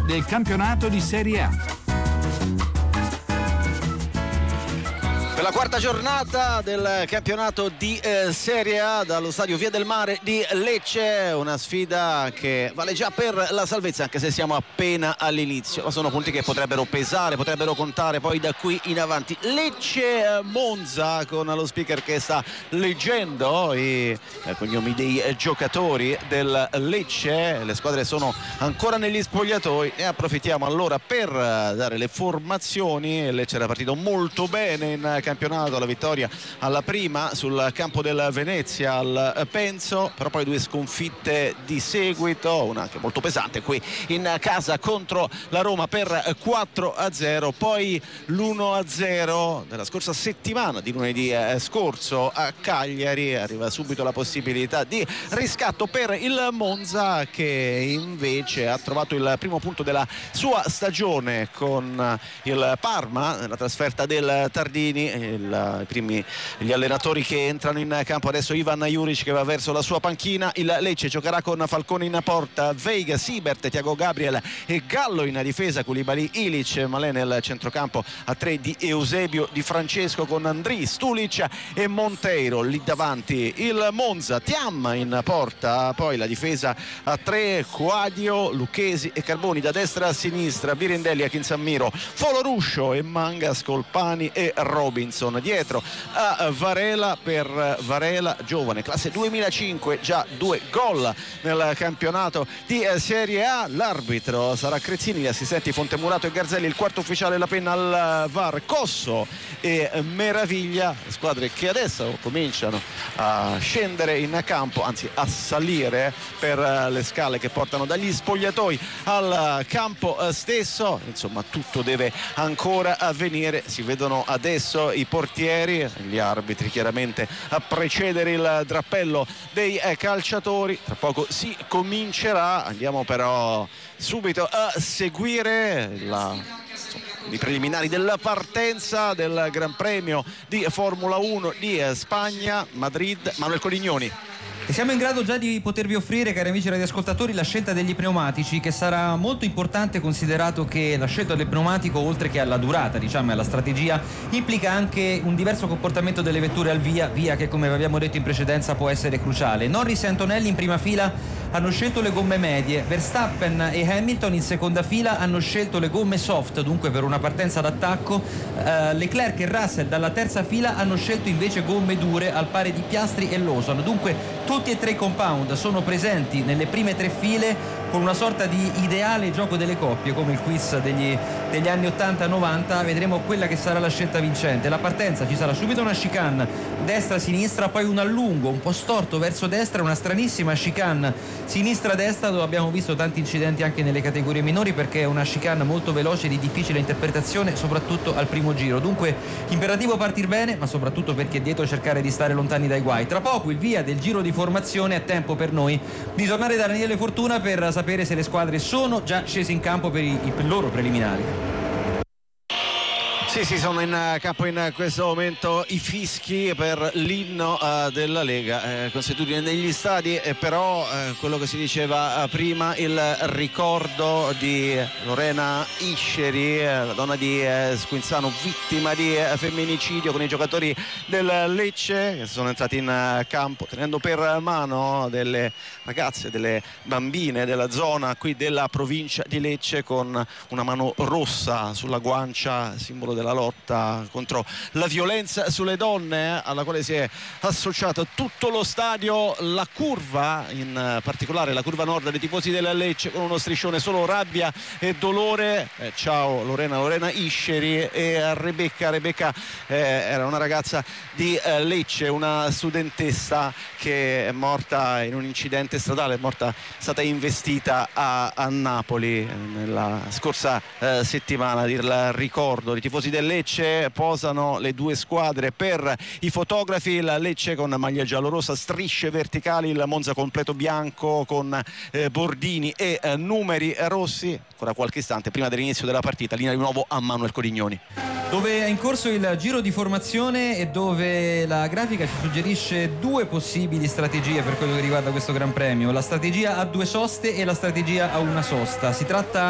del campionato di Serie A. Per la quarta giornata del campionato di Serie A dallo stadio Via del Mare di Lecce, una sfida che vale già per la salvezza, anche se siamo appena all'inizio, ma sono punti che potrebbero pesare, potrebbero contare poi da qui in avanti. Lecce-Monza, con lo speaker che sta leggendo i cognomi dei giocatori del Lecce. Le squadre sono ancora negli spogliatoi, ne approfittiamo allora per dare le formazioni. Lecce era partito molto bene in campionato, la vittoria alla prima sul campo del Venezia al Penzo, però poi due sconfitte di seguito, una anche molto pesante qui in casa contro la Roma per 4-0, poi l'1-0 della scorsa settimana, di lunedì scorso a Cagliari. Arriva subito la possibilità di riscatto per il Monza, che invece ha trovato il primo punto della sua stagione con il Parma, la trasferta del Tardini. Gli allenatori che entrano in campo adesso: Ivan Juric che va verso la sua panchina. Il Lecce giocherà con Falcone in porta, Veiga, Sibert, Thiago Gabriel e Gallo in difesa, Koulibaly, Ilic, Malè nel centrocampo a tre di Eusebio Di Francesco, con Andrì, Stulic e Monteiro lì davanti. Il Monza, Thiam in porta, poi la difesa a tre, Quadio, Lucchesi e Carboni da destra a sinistra, Birindelli, Akinsamiro, Foloruscio e Manga, Scolpani e Robinson dietro a Varela. Per Varela, giovane, classe 2005, già 2 gol nel campionato di Serie A. L'arbitro sarà Crezzini, gli assistenti Fontemurato e Garzelli, il quarto ufficiale la penna al VAR Cosso e Meraviglia. Squadre che adesso cominciano a scendere in campo, anzi a salire per le scale che portano dagli spogliatoi al campo stesso. Insomma, tutto deve ancora avvenire. Si vedono adesso i portieri, gli arbitri chiaramente a precedere il drappello dei calciatori. Tra poco si comincerà, andiamo però subito a seguire i preliminari della partenza del Gran Premio di Formula 1 di Spagna, Madrid. Manuel Colignoni. E siamo in grado già di potervi offrire, cari amici radioascoltatori, la scelta degli pneumatici, che sarà molto importante, considerato che la scelta del pneumatico, oltre che alla durata, diciamo, e alla strategia, implica anche un diverso comportamento delle vetture al via che, come abbiamo detto in precedenza, può essere cruciale. Norris e Antonelli in prima fila hanno scelto le gomme medie, Verstappen e Hamilton in seconda fila hanno scelto le gomme soft, dunque per una partenza d'attacco. Leclerc e Russell dalla terza fila hanno scelto invece gomme dure, al pari di Piastri e Lawson. Dunque tutti e tre i compound sono presenti nelle prime tre file, con una sorta di ideale gioco delle coppie, come il quiz degli anni 80-90. Vedremo quella che sarà la scelta vincente. La partenza: ci sarà subito una chicane destra-sinistra, poi un allungo un po' storto verso destra, una stranissima chicane sinistra-destra, dove abbiamo visto tanti incidenti anche nelle categorie minori, perché è una chicane molto veloce, di difficile interpretazione, soprattutto al primo giro. Dunque imperativo partir bene, ma soprattutto perché dietro cercare di stare lontani dai guai. Tra poco il via del giro di formazione, è tempo per noi di tornare da Daniele Fortuna per sapere se le squadre sono già scese in campo per i loro preliminari. Sì, sono in campo in questo momento i fischi per l'inno della Lega, consuetudine negli stadi, però quello che si diceva prima, il ricordo di Lorena Isceri, la donna di Squinzano, vittima di femminicidio, con i giocatori del Lecce che sono entrati in campo tenendo per mano delle ragazze, delle bambine della zona qui della provincia di Lecce, con una mano rossa sulla guancia, simbolo della lotta contro la violenza sulle donne, alla quale si è associato tutto lo stadio. La curva, in particolare la curva nord dei tifosi della Lecce, con uno striscione solo rabbia e dolore. Ciao Lorena Isceri. E Rebecca era una ragazza di Lecce, una studentessa che è morta in un incidente stradale, è stata investita a Napoli nella scorsa settimana. Il ricordo, i tifosi del Lecce posano le due squadre per i fotografi, il Lecce con maglia giallorossa, strisce verticali, il Monza completo bianco con bordini e numeri rossi. Ancora qualche istante prima dell'inizio della partita, linea di nuovo a Manuel Corignoni, dove è in corso il giro di formazione e dove la grafica ci suggerisce due possibili strategie per quello che riguarda questo Gran Premio: la strategia a 2 soste e la strategia a 1 sosta. Si tratta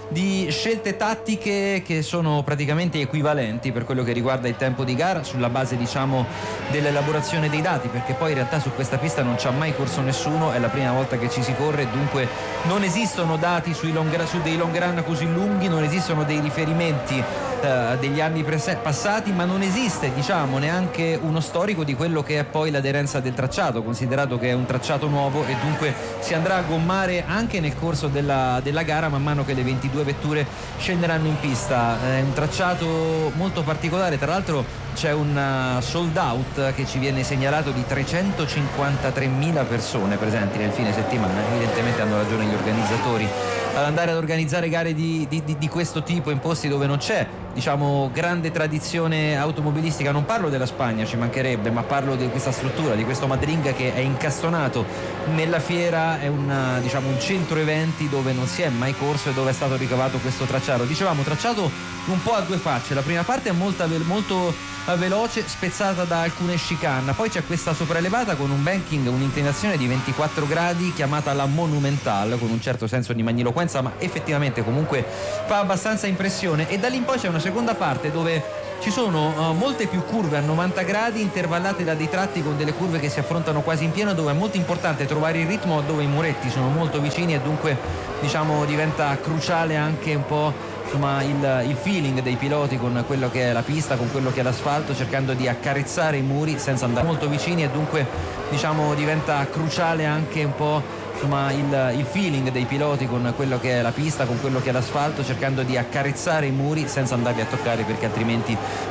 di scelte tattiche che sono praticamente equivalenti per quello che riguarda il tempo di gara, sulla base diciamo dell'elaborazione dei dati, perché poi in realtà su questa pista non ci ha mai corso nessuno, è la prima volta che ci si corre, dunque non esistono dati su dei long run così lunghi, non esistono dei riferimenti degli anni passati, ma non esiste diciamo neanche uno storico di quello che è poi l'aderenza del tracciato, considerato che è un tracciato nuovo e dunque si andrà a gommare anche nel corso della gara man mano che le 22 vetture scenderanno in pista. È un tracciato molto particolare, tra l'altro c'è un sold out che ci viene segnalato di 353.000 persone presenti nel fine settimana. Evidentemente hanno ragione gli organizzatori ad andare ad organizzare gare di questo tipo in posti dove non c'è diciamo grande tradizione automobilistica. Non parlo della Spagna, ci mancherebbe, ma parlo di questa struttura, di questo Madringa che è incastonato nella fiera, è un centro eventi dove non si è mai corso e dove è stato ricavato questo tracciato. Dicevamo tracciato un po' a due facce, la prima parte è molto veloce, spezzata da alcune chicane, poi c'è questa sopraelevata con un banking, un'inclinazione di 24 gradi chiamata la Monumental, con un certo senso di magniloquenza, ma effettivamente comunque fa abbastanza impressione, e da lì in poi c'è una seconda parte dove ci sono molte più curve a 90 gradi intervallate da dei tratti con delle curve che si affrontano quasi in pieno, dove è molto importante trovare il ritmo, dove i muretti sono molto vicini e dunque diciamo diventa cruciale anche un po' il feeling dei piloti con quello che è la pista, con quello che è l'asfalto, cercando di accarezzare i muri senza andare molto vicini, e dunque diciamo diventa cruciale anche un po' il feeling dei piloti con quello che è la pista, con quello che è l'asfalto, cercando di accarezzare i muri senza andarli a toccare, perché altrimenti